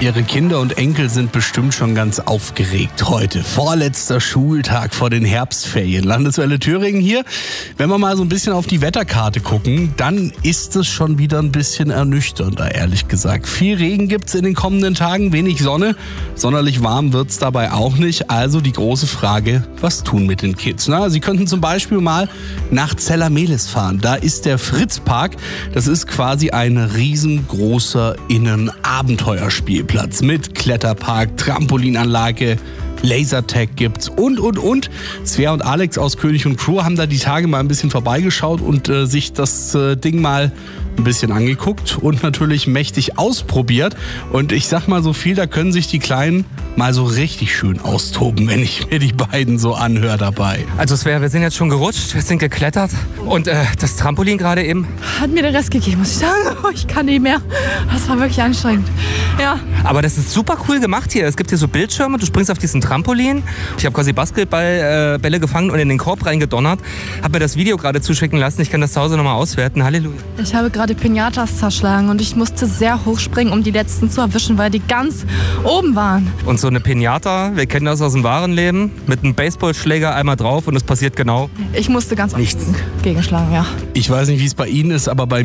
Ihre Kinder und Enkel sind bestimmt schon ganz aufgeregt heute. Vorletzter Schultag vor den Herbstferien. Landeswelle Thüringen hier. Wenn wir mal so ein bisschen auf die Wetterkarte gucken, dann ist es schon wieder ein bisschen ernüchternder, ehrlich gesagt. Viel Regen gibt's in den kommenden Tagen, wenig Sonne. Sonderlich warm wird's dabei auch nicht. Also die große Frage, was tun mit den Kids? Na, Sie könnten zum Beispiel mal nach Zella-Mehlis fahren. Da ist der Fritz-Park. Das ist quasi ein riesengroßer Innenabenteuerspielplatz mit Kletterpark, Trampolinanlage, Lasertag gibt's und. Svea und Alex aus König und Crew haben da die Tage mal ein bisschen vorbeigeschaut und sich das Ding mal ein bisschen angeguckt und natürlich mächtig ausprobiert. Und ich sag mal so viel, da können sich die Kleinen mal so richtig schön austoben, wenn ich mir die beiden so anhöre dabei. Also Svea, wir sind jetzt schon gerutscht, wir sind geklettert und das Trampolin gerade eben. Hat mir den Rest gegeben, muss ich sagen. Ich kann nicht mehr. Das war wirklich anstrengend. Ja. Aber das ist super cool gemacht hier. Es gibt hier so Bildschirme, du springst auf diesen Trampolin. Ich habe quasi Basketballbälle gefangen und in den Korb reingedonnert. Habe mir das Video gerade zuschicken lassen. Ich kann das zu Hause nochmal auswerten. Halleluja. Ich habe gerade Pinatas zerschlagen und ich musste sehr hoch springen, um die letzten zu erwischen, weil die ganz oben waren. Und so eine Pinata, wir kennen das aus dem wahren Leben, mit einem Baseballschläger einmal drauf und es passiert genau Ich musste ganz oft gegenschlagen, ja. Ich weiß nicht, wie es bei Ihnen ist, aber bei